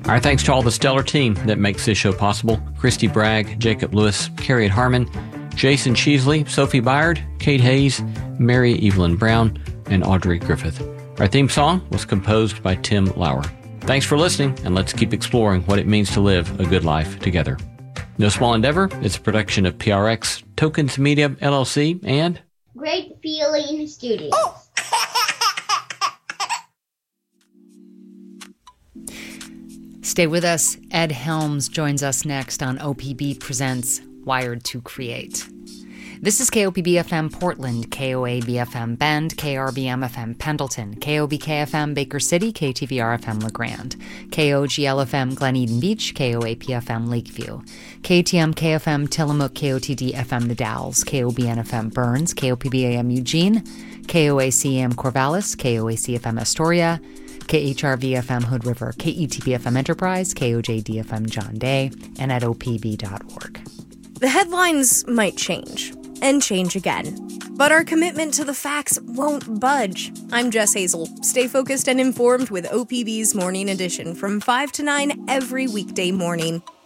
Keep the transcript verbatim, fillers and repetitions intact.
Our thanks to all the stellar team that makes this show possible. Christy Bragg, Jacob Lewis, Harriet Harmon, Jason Cheesley, Sophie Byard, Kate Hayes, Mary Evelyn Brown, and Audrey Griffith. Our theme song was composed by Tim Lauer. Thanks for listening, and let's keep exploring what it means to live a good life together. No Small Endeavor is a production of P R X, Tokens Media, L L C, and Great Feeling Studios. Oh. Stay with us. Ed Helms joins us next on O P B Presents Wired to Create. This is K O P B F M Portland, K O A B F M Bend, K R B M F M Pendleton, K O B K F M Baker City, K T V R F M LeGrand, K O G L F M Glen Eden Beach, K O A P F M Lakeview, K T M K F M Tillamook, K O T D F M The Dalles, K O B N F M Burns, K O P B A M Eugene, K O A C A M Corvallis, K O A C F M Astoria, K H R V F M Hood River, K E T B F M Enterprise, K O J D F M John Day, and at O P B dot org. The headlines might change, and change again, but our commitment to the facts won't budge. I'm Jess Hazel. Stay focused and informed with O P B's Morning Edition from five to nine every weekday morning.